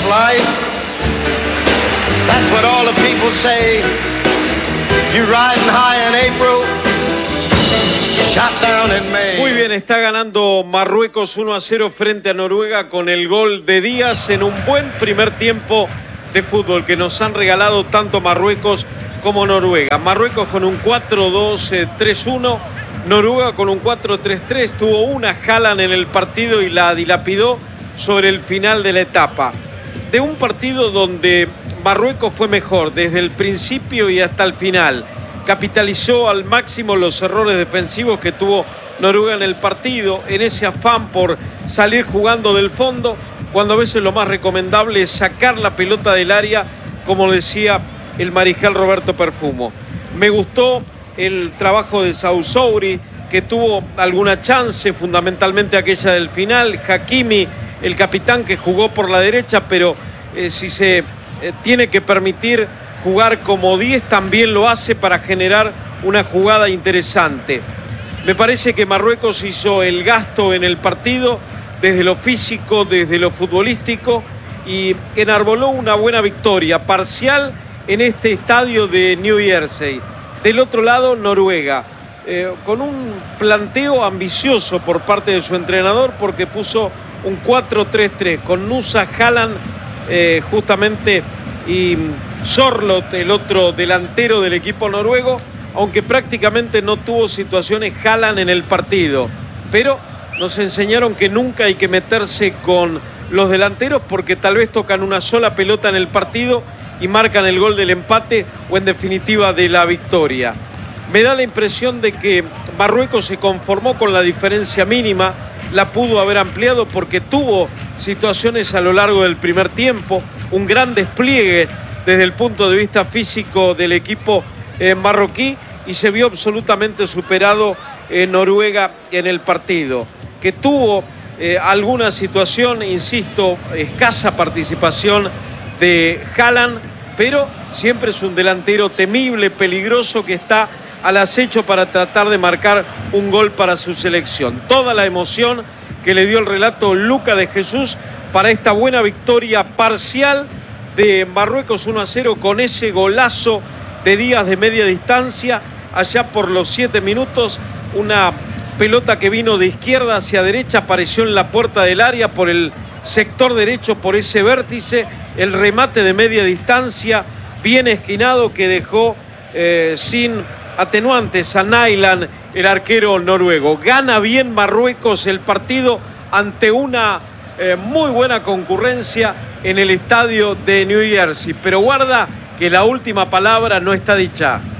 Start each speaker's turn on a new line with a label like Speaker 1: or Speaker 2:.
Speaker 1: life. That's what all the people say. You riding high in April, shot down in May.
Speaker 2: Muy bien, está ganando Marruecos 1-0 frente a Noruega con el gol de Díaz en un buen primer tiempo de fútbol que nos han regalado tanto Marruecos como Noruega. Marruecos con un 4-2-3-1, Noruega con un 4-3-3, tuvo una Haaland en el partido y la dilapidó sobre el final de la etapa. De un partido donde Marruecos fue mejor desde el principio y hasta el final. Capitalizó al máximo los errores defensivos que tuvo Noruega en el partido, en ese afán por salir jugando del fondo, cuando a veces lo más recomendable es sacar la pelota del área, como decía el mariscal Roberto Perfumo. Me gustó el trabajo de Saouzsouri, que tuvo alguna chance, fundamentalmente aquella del final. Hakimi, el capitán, que jugó por la derecha, pero si se tiene que permitir jugar como 10, también lo hace para generar una jugada interesante. Me parece que Marruecos hizo el gasto en el partido, desde lo físico, desde lo futbolístico, y enarboló una buena victoria parcial en este estadio de New Jersey. Del otro lado, Noruega, con un planteo ambicioso por parte de su entrenador, porque puso un 4-3-3 con Nusa, Haaland, justamente, y Sorloth, el otro delantero del equipo noruego, aunque prácticamente no tuvo situaciones Haaland en el partido. Pero nos enseñaron que nunca hay que meterse con los delanteros, porque tal vez tocan una sola pelota en el partido y marcan el gol del empate o en definitiva de la victoria. Me da la impresión de que Marruecos se conformó con la diferencia mínima, la pudo haber ampliado porque tuvo situaciones a lo largo del primer tiempo, un gran despliegue desde el punto de vista físico del equipo marroquí, y se vio absolutamente superado Noruega en el partido, que tuvo alguna situación, insisto, escasa participación de Haaland, pero siempre es un delantero temible, peligroso, que está al acecho para tratar de marcar un gol para su selección. Toda la emoción que le dio el relato Luca de Jesús para esta buena victoria parcial de Marruecos 1-0 con ese golazo de Díaz de media distancia allá por los 7 minutos. Una pelota que vino de izquierda hacia derecha, apareció en la puerta del área por el sector derecho, por ese vértice, el remate de media distancia bien esquinado que dejó sin atenuantes a Nainggolan, el arquero noruego. Gana bien Marruecos el partido ante una muy buena concurrencia en el estadio de New Jersey, pero guarda que la última palabra no está dicha.